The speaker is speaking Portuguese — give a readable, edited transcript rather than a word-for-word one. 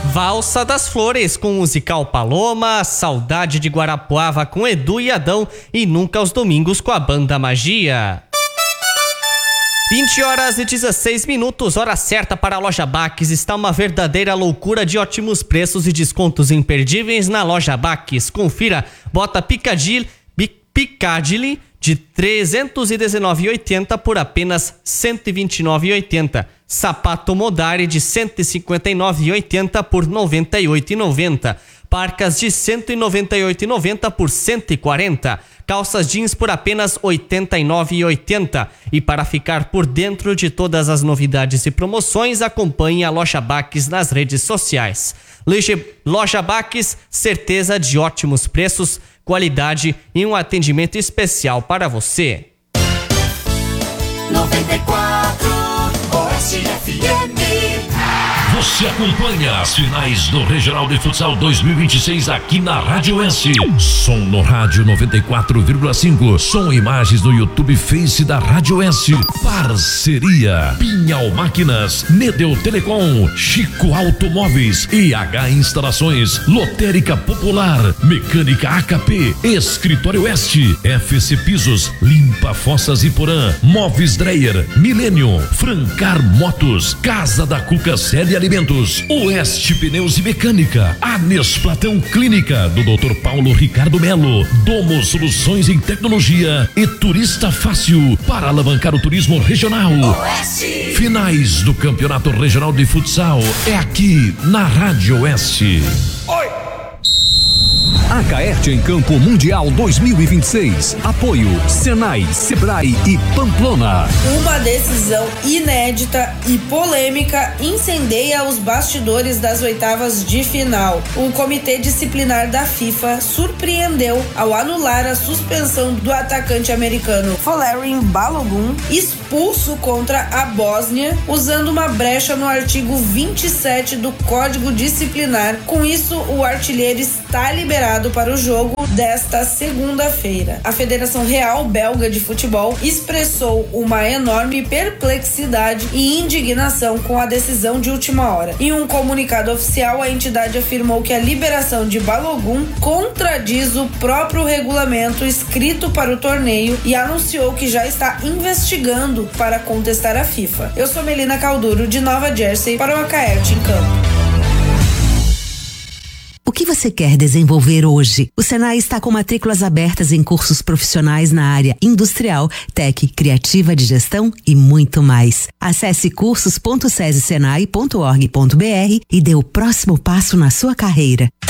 Valsa das Flores com o musical Paloma, Saudade de Guarapuava com Edu e Adão e Nunca aos Domingos com a Banda Magia. 20h16, hora certa para a Loja Baques. Está uma verdadeira loucura de ótimos preços e descontos imperdíveis na Loja Baques. Confira, bota Piccadilly de R$ 319,80 por apenas R$ 129,80. Sapato Modari de R$ 159,80 por R$ 98,90. Parcas de R$ 198,90 por R$ 140. Calças jeans por apenas R$ 89,80. E para ficar por dentro de todas as novidades e promoções, acompanhe a Loja Baques nas redes sociais. Loja Baques, certeza de ótimos preços, qualidade e um atendimento especial para você. 94 Oeste FM. Você acompanha as finais do Regional de Futsal 2026 aqui na Rádio S. Som no rádio 94,5. Som e imagens no YouTube Face da Rádio S. Parceria Pinhal Máquinas, Nedel Telecom, Chico Automóveis, IH Instalações, Lotérica Popular, Mecânica AKP, Escritório Oeste, FC Pisos, Limpa Fossas e Porã, Móveis Dreyer, Millennium, Francar Motos, Casa da Cuca Série Alimentos, Oeste Pneus e Mecânica, Anes Platão Clínica do Dr. Paulo Ricardo Melo, Domo Soluções em Tecnologia e Turista Fácil para alavancar o turismo regional. Oeste. Finais do Campeonato Regional de Futsal é aqui na Rádio Oeste. Oi. A Caerte em Campo Mundial 2026. Apoio Senai, Sebrae e Pamplona. Uma decisão inédita e polêmica incendeia os bastidores das oitavas de final. O Comitê Disciplinar da FIFA surpreendeu ao anular a suspensão do atacante americano Folarin Balogun, expulso contra a Bósnia, usando uma brecha no artigo 27 do Código Disciplinar. Com isso, o artilheiro está liberado para o jogo desta segunda-feira. A Federação Real Belga de Futebol expressou uma enorme perplexidade e indignação com a decisão de última hora. Em um comunicado oficial, a entidade afirmou que a liberação de Balogun contradiz o próprio regulamento escrito para o torneio e anunciou que já está investigando para contestar a FIFA. Eu sou Melina Calduro, de Nova Jersey, para o Caerte em Campo. O que você quer desenvolver hoje? O Senai está com matrículas abertas em cursos profissionais na área industrial, tech, criativa de gestão e muito mais. Acesse cursos.sesesenai.org.br e dê o próximo passo na sua carreira.